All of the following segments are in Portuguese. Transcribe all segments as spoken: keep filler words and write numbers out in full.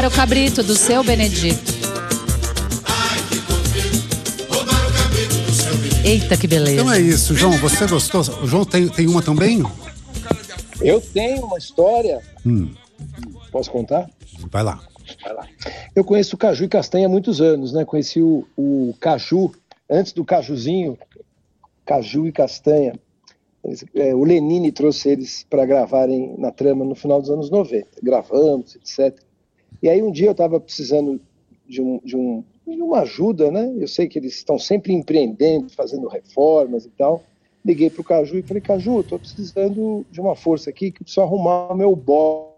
O cabrito do Seu Benedito. Eita, que beleza. Então é isso, João, você gostou? O João tem, tem uma também? Eu tenho uma história. Hum. Posso contar? Vai lá. Vai lá. Eu conheço o caju e castanha há muitos anos, né? Conheci o, o caju, antes do cajuzinho, caju e castanha. Eles, é, o Lenine trouxe eles para gravarem na trama no final dos anos noventa. Gravamos, etcétera. E aí um dia eu estava precisando de, um, de, um, de uma ajuda, né? Eu sei que eles estão sempre empreendendo, fazendo reformas e tal. Liguei para o Caju e falei, Caju, estou precisando de uma força aqui que preciso arrumar o meu boiler.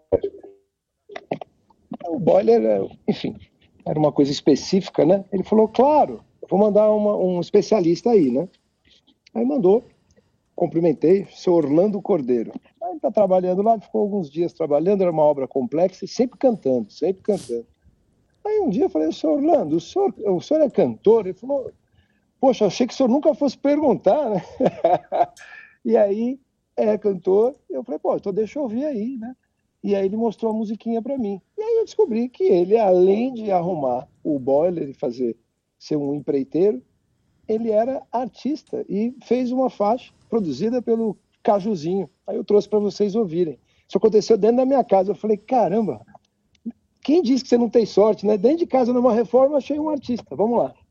O boiler, enfim, era uma coisa específica, né? Ele falou, claro, eu vou mandar uma, um especialista aí, né? Aí mandou, cumprimentei, seu Orlando Cordeiro. Aí ele está trabalhando lá, ficou alguns dias trabalhando, era uma obra complexa e sempre cantando, sempre cantando. Aí um dia eu falei, senhor Orlando, o senhor, o senhor é cantor? Ele falou, poxa, achei que o senhor nunca fosse perguntar, né? E aí, é cantor, eu falei, pô, então deixa eu ouvir aí, né? E aí ele mostrou a musiquinha para mim. E aí eu descobri que ele, além de arrumar o boiler e fazer, ser um empreiteiro, ele era artista e fez uma faixa produzida pelo Cajuzinho. Aí eu trouxe para vocês ouvirem. Isso aconteceu dentro da minha casa. Eu falei, caramba, quem disse que você não tem sorte, né? Dentro de casa, numa reforma, achei um artista. Vamos lá.